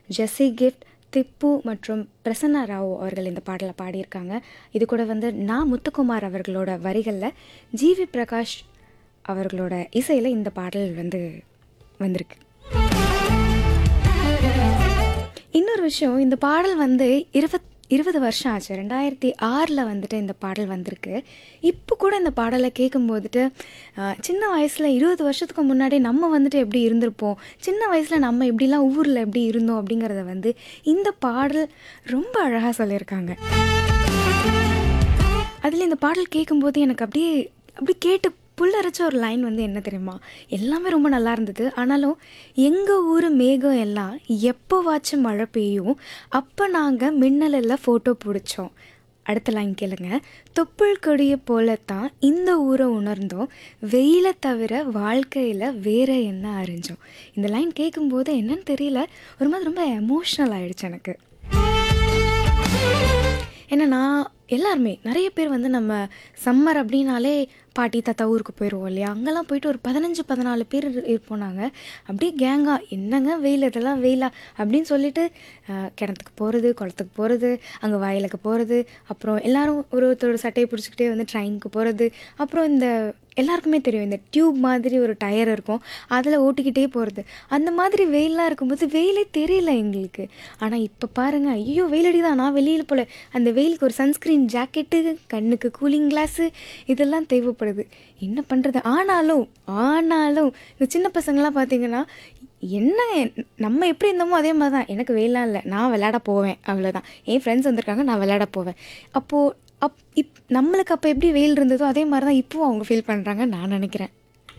ஜெஸ்ஸி gift, Tipu மற்றும் பிரசன்னா ராவ் அவர்கள் இந்த பாடலை பாடியிருக்காங்க. இது கூட வந்து நான் முத்துக்குமார் அவர்களோட வரிகளில் ஜிவி பிரகாஷ் அவர்களோட இசையில் இந்த பாடல் வந்து வந்திருக்கு. இன்னொரு விஷயம், இந்த பாடல் வந்து 20 வருஷம் ஆச்சு. 2006 வந்துட்டு இந்த பாடல் வந்திருக்கு. இப்போ கூட இந்த பாடலை கேட்கும்போதுட்டு சின்ன வயசில் 20 வருஷத்துக்கு முன்னாடி நம்ம வந்துட்டு எப்படி இருந்திருப்போம், சின்ன வயசில் நம்ம எப்படிலாம் ஊரில் எப்படி இருந்தோம் அப்படிங்கிறத வந்து இந்த பாடல் ரொம்ப அழகாக சொல்லியிருக்காங்க. அதில் இந்த பாடல் கேட்கும்போது எனக்கு அப்படி கேட்டு புல்லரைச்ச ஒரு லைன் வந்து என்ன தெரியுமா, எல்லாமே ரொம்ப நல்லா இருந்தது. ஆனாலும் எங்கள் ஊர் மேகம் எல்லாம் எப்போவாச்சும் மழை பெய்யும், அப்போ நாங்கள் மின்னலில் ஃபோட்டோ பிடிச்சோம். அடுத்த லைன் கேளுங்க. தொப்புள் கொடியை போலத்தான் இந்த ஊரை உணர்ந்தோம், வெயிலை தவிர வாழ்க்கையில் வேற என்ன அறிஞ்சோம். இந்த லைன் கேட்கும்போது என்னன்னு தெரியல, ஒரு மாதிரி ரொம்ப எமோஷ்னல் ஆகிடுச்சு எனக்கு. ஏன்னா நான் எல்லாருமே நிறைய பேர் வந்து நம்ம சம்மர் அப்படின்னாலே பாட்டி தாத்தா ஊருக்கு போயிடுவோம் இல்லையா, அங்கெல்லாம் போயிட்டு ஒரு 15-14 பேர் இருப்போம் நாங்கள். அப்படியே கேங்காக என்னங்க வெயில், இதெல்லாம் வெயிலா அப்படின்னு சொல்லிட்டு கிணத்துக்கு போகிறது, குளத்துக்கு போகிறது, அங்கே வயலுக்கு போகிறது, அப்புறம் எல்லோரும் ஒருத்தரோட சட்டையை பிடிச்சிக்கிட்டே வந்து ட்ரெயினுக்கு போகிறது, அப்புறம் இந்த எல்லாருக்குமே தெரியும் இந்த டியூப் மாதிரி ஒரு டயர் இருக்கும், அதில் ஓட்டிக்கிட்டே போகிறது. அந்த மாதிரி வெயிலெலாம் இருக்கும்போது வெயிலே தெரியல எங்களுக்கு. ஆனால் இப்போ பாருங்கள், ஐயோ வெயிலடி தான், நான் வெளியில் போல, அந்த வெயிலுக்கு ஒரு சன்ஸ்க்ரீன் ஜாக்கெட்டு, கண்ணுக்கு கூலிங் கிளாஸு இதெல்லாம் தேவைப்படுது. என்ன பண்ணுறது? ஆனாலும் இந்த சின்ன பசங்களாம் பார்த்திங்கன்னா, என்ன நம்ம எப்படி இருந்தோமோ அதே மாதிரி தான். எனக்கு வெயிலாம் இல்லை, நான் விளையாட போவேன், அவ்வளோதான். என் ஃப்ரெண்ட்ஸ் வந்திருக்காங்க, நான் விளையாட போவேன். அப்போது நம்மளுக்கு அப்போ எப்படி வெயில் இருந்ததோ அதே மாதிரி தான் இப்போவும் அவங்க ஃபீல் பண்ணுறாங்க நான் நினைக்கிறேன்.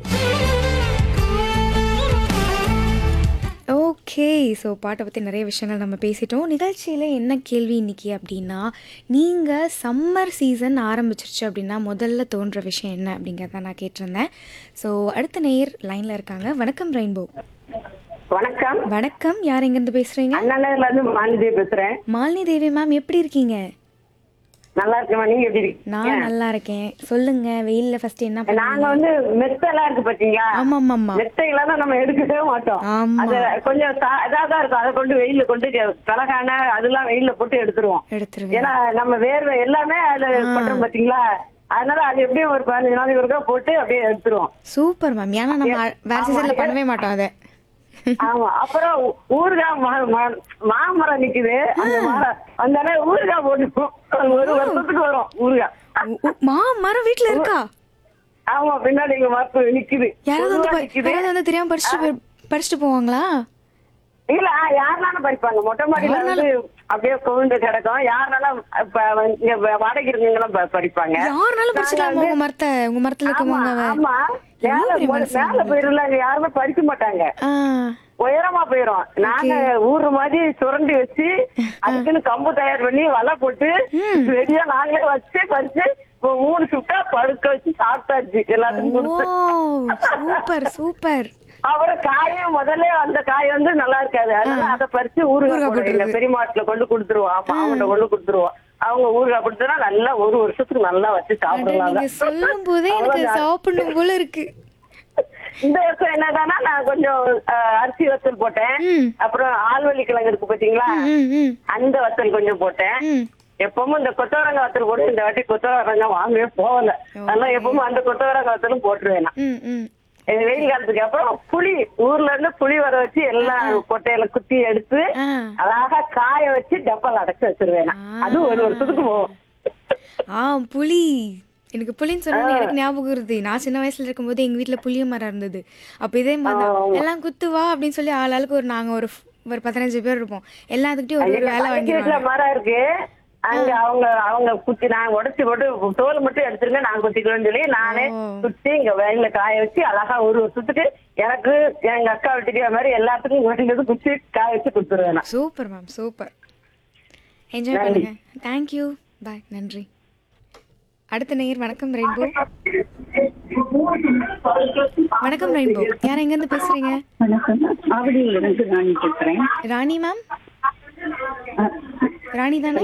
ஓகே, ஸோ பாட்டை பற்றி நிறைய விஷயங்கள் நம்ம பேசிட்டோம். நிகழ்ச்சியில் என்ன கேள்வி இன்றைக்கி அப்படின்னா, நீங்கள் சம்மர் சீசன் ஆரம்பிச்சிருச்சு அப்படின்னா முதல்ல தோன்ற விஷயம் என்ன அப்படிங்கிறத நான் கேட்டிருந்தேன். ஸோ அடுத்த நேயர் லைனில் இருக்காங்க. வணக்கம் ரெயின்போ. வணக்கம். வணக்கம், யார் எங்கேருந்து பேசுகிறீங்க? மாலினி தேவி பேசுகிறேன். மாலினி தேவி மேம், எப்படி இருக்கீங்க? நல்லா இருக்கேன். நீங்க எப்படி இருக்கீங்க? நான் நல்லா இருக்கேன். சொல்லுங்க, வெயில்ல ஃபர்ஸ்ட் என்ன நாங்க பண்ணுவீங்க? வந்து மெத்தெல்லாம் இருக்கு பாத்தீங்களா? ஆமா ஆமா மெத்தையெல்லாம் நம்ம எடுக்கவே மாட்டோம். ஆமா, அது கொஞ்சம் இதாதான் இருக்கும். அதை கொண்டு வெயில கொண்டு கலகான அதெல்லாம் வெயில போட்டு எடுத்துருவோம். எடுத்துருவேன். ஏன்னா நம்ம வேர்வை எல்லாமே அதுல பண்றோம் பாத்தீங்களா, அதனால அது எப்படியும் ஒரு 15 நாளைக்கு ஒருக்கா போட்டு அப்படியே எடுத்துருவோம். Super ma'am. ஏன்னா நம்ம வேற சீசன்ல பண்ணவே மாட்டோம் அதை. ஆமா. அப்புறம் ஊறுகாய் மாமரம் நிக்குது, அந்த மரம் அந்த ஊறுகாய் போட்டுப்போம். ஒரு வருஷத்துக்கு வரும் ஊறுகாய். மரம் வீட்டுல இருக்கா? ஆமா, பின்னாடி எங்க மரத்து நிக்குது. யாராவது வந்து தெரியாம படிச்சுட்டு போவாங்களா? இல்ல, யாருனாலும் பறிப்பாங்க. மொட்டை மாடியில வந்து அப்படியே கொண்டு கிடக்கும். யாருனாலும் இங்க வாடகை இருக்கவங்கலாம் பறிப்பாங்க. யாருனாலும் பறிச்சுக்கலாமா உங்க மரத்துல இருக்கவங்க? ஆமா, மேல போயிருல, யாருமே பறிக்க மாட்டாங்க. உயரமா போயிரும். நாங்க ஊரு மாதிரி சுரண்டி வச்சு அதுக்குன்னு கம்பு தயார் பண்ணி வலை போட்டு ரெடியா நாங்களே வச்சு பறிச்சு 3 ஷிஃப்டா படுக்க வச்சு சாப்பிட்டாச்சு எல்லாத்துக்கும். Super super. அப்புறம் காயும் முதல்ல அந்த காய் வந்து நல்லா இருக்காது, அதனால அதை பறிச்சு ஊறுகாய் பெரியமாட்டுல கொண்டு கொடுத்துருவோம். ஆமா, அவங்க கொண்டு கொடுத்துருவோம். அவங்க ஊறுகாய் கொடுத்தா நல்லா ஒரு வருஷத்துக்கு நல்லா வச்சு சாப்பிடலாம். சொல்லும் போதே எனக்கு சாப்பிடணும் போல இருக்கு. இந்த வருஷம் என்னதானா, நான் கொஞ்சம் அரிசி வத்தல் போட்டேன். அப்புறம் ஆழ்வள்ளி கிழங்கு இருக்கு பாத்தீங்களா, அந்த வத்தல் கொஞ்சம் போட்டேன். எப்பவும் இந்த கொத்தவரங்காய் வத்தல் போட்டு இந்த வாட்டி கொத்தவரங்காய் வாங்கவே போகல. அதெல்லாம் எப்பவும் அந்த கொத்தவரங்காய் வத்தலும் போட்டுருவேன். வெயில் காலத்துக்கு அப்புறம் புளி, ஊர்ல இருந்து புளி வர வச்சு எல்லாம் கொட்டையில குத்தி எடுத்து அழகா காய வச்சு டப்பால அடைச்சு வச்சிருவேன். அது ஒரு வருஷத்துக்கு போகும். புளி, எனக்கு புளின்னு சொன்னா எனக்கு ஞாபகம் வருது. நான் சின்ன வயசுல இருக்கும்போது எங்க வீட்டுல புளிய மரம் இருந்தது. அப்ப இதே மாதிரி எல்லாம் குத்துவா அப்படின்னு சொல்லி ஆளாளுக்கு நாங்க ஒரு 15 பேர் இருப்போம். எல்லாத்துக்கிட்டையும் ஒரு வேலை வாங்கிடுவாங்க. மரம் இருக்கு அங்க, அவங்க குத்தி நான் உடச்சு போட்டு தோல் மட்டும் எடுத்துருங்க, நான் குத்திக்கிறேன்னு சொல்லி நானே குத்தி இங்க வயல்ல காய வச்சு அழகா ஒரு வருஷத்துக்கு எனக்கு எங்க அக்கா வீட்டுக்கு மாதிரி எல்லாத்துக்கும் வேண்டியது குத்தி காய வச்சு கொடுத்துருவேன். Super ma'am, super. என்ஜாய் பண்ணுங்க. தேங்க்யூ, பாய், நன்றி. அடுத்த நேயர். வணக்கம் ரெயின்போ. வணக்கம் ரெயின்போ, யார் எங்க இருந்து பேசுறீங்க? ராணி மேம். ராணி தானே?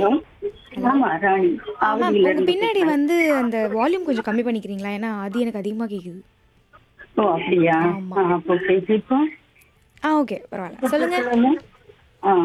உங்க பின்னாடி வந்து அந்த வால்யூம் கொஞ்சம் கம்மி பண்ணிக்கிறீங்களா? ஏன்னா அது எனக்கு அதிகமா கேக்குது. ஓ அப்படியா? ஓகே, பரவாயில்ல, சொல்லுங்க.